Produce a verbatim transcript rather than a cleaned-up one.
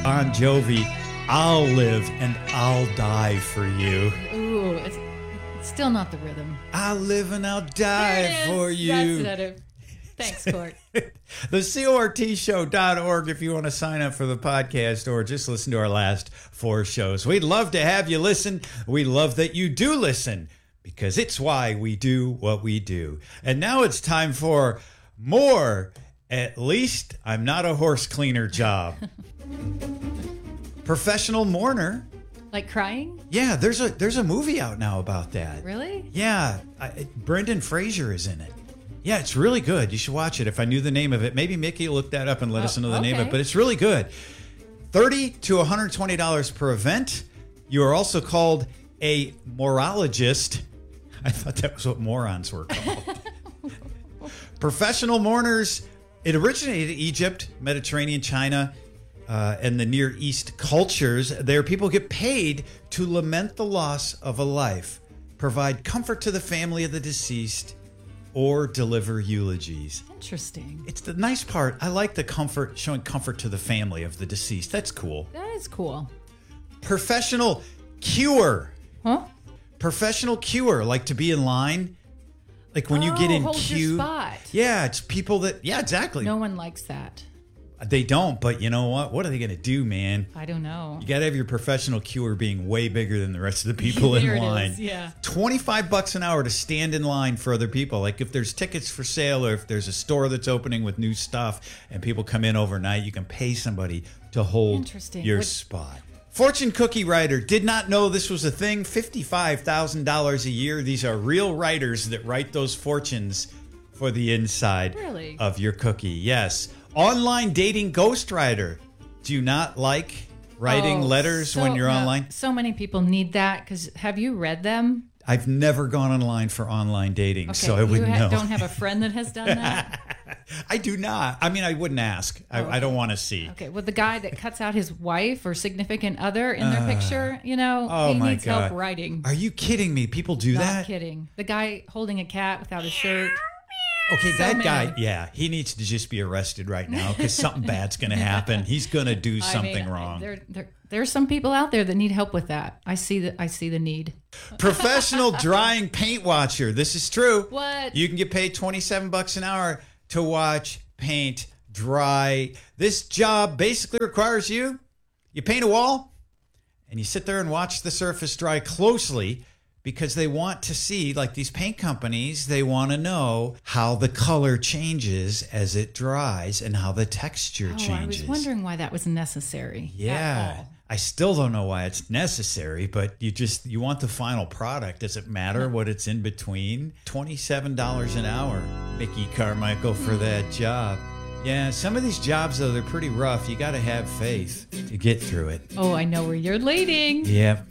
Bon Jovi, I'll live and I'll die for you. Ooh, it's, it's still not the rhythm. I'll live and I'll die for you. That's it. Thanks, Court. The C O R T show dot org if you want to sign up for the podcast or just listen to our last four shows. We'd love to have you listen. We love that you do listen because it's why we do what we do. And now it's time for more. At least I'm not a horse cleaner job. Professional mourner. Like crying? Yeah, there's a there's a movie out now about that. Really? Yeah, I, Brendan Fraser is in it. Yeah, it's really good. You should watch it. If I knew the name of it, maybe Mickey will look that up and let Oh, us know the name of okay. it. But it's really good. thirty to one hundred twenty dollars per event. You are also called a morologist. I thought that was what morons were called. Professional mourners. It originated in Egypt, Mediterranean, China, uh, and the Near East cultures. There, people get paid to lament the loss of a life, provide comfort to the family of the deceased, or deliver eulogies. Interesting. It's the nice part. I like the comfort, showing comfort to the family of the deceased. That's cool. That is cool. Professional cure. Huh? Professional cure, like to be in line. Like when you Oh, get in hold your queue. spot. Yeah, it's people that, yeah, exactly. No one likes that. They don't, but you know what? What are they going to do, man? I don't know. You got to have your professional cure being way bigger than the rest of the people There in it line. is, yeah. twenty-five bucks an hour to stand in line for other people. Like if there's tickets for sale or if there's a store that's opening with new stuff and people come in overnight, you can pay somebody to hold Interesting. your What- spot. Fortune cookie writer. Did not know this was a thing. fifty-five thousand dollars a year. These are real writers that write those fortunes for the inside Really? of your cookie. Yes. Online dating ghostwriter. Do you not like writing Oh, letters so- when you're no, online? So many people need that because have you read them? I've never gone online for online dating, Okay, so I wouldn't you ha- know. don't have a friend that has done that? I do not. I mean, I wouldn't ask. I, Oh, I don't want to see. Okay, well, the guy that cuts out his wife or significant other in their picture, you know, Oh he my needs God. help writing. Are you kidding me? People do Not that? kidding. The guy holding a cat without a shirt. Okay, So that guy, many. yeah, he needs to just be arrested right now because something bad's going to happen. He's going to do I something mean, wrong. There, there, there's some people out there that need help with that. I see the, I see the need. Professional drying paint watcher. This is true. What? You can get paid twenty-seven bucks an hour to watch paint dry. This job basically requires you, you paint a wall and you sit there and watch the surface dry closely because they want to see, like these paint companies, they want to know how the color changes as it dries and how the texture Oh, changes. I was wondering why that was necessary. at Yeah. all. I still don't know why it's necessary, but you just you want the final product. Does it matter what it's in between? twenty-seven dollars an hour, Mickey Carmichael, for that job. Yeah, some of these jobs though, they're pretty rough. You got to have faith to get through it. Oh, I know where you're leading. Yep.